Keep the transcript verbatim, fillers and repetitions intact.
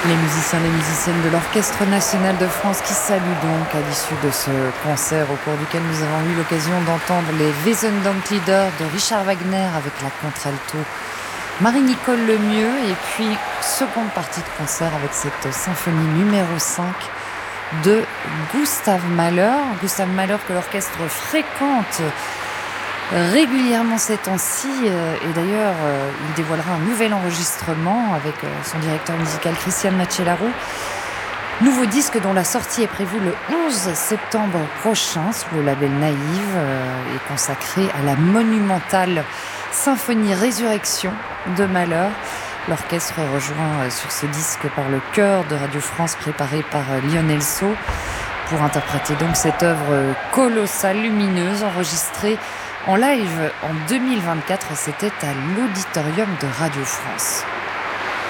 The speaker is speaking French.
Les musiciens et musiciennes de l'Orchestre national de France qui saluent donc à l'issue de ce concert au cours duquel nous avons eu l'occasion d'entendre les Wesendonck-Lieder de Richard Wagner avec la contre-alto Marie-Nicole Lemieux, et puis seconde partie de concert avec cette symphonie numéro cinq de Gustav Mahler. Gustav Mahler que l'orchestre fréquente régulièrement ces temps-ci, et d'ailleurs il dévoilera un nouvel enregistrement avec son directeur musical Christian Macellaro. Nouveau disque dont la sortie est prévue le onze septembre prochain sous le label Naïve et consacré à la monumentale symphonie Résurrection de Mahler. L'orchestre rejoint sur ce disque par le chœur de Radio France préparé par Lionel Sceau pour interpréter donc cette œuvre colossale, lumineuse, enregistrée en live en deux mille vingt-quatre, c'était à l'auditorium de Radio France.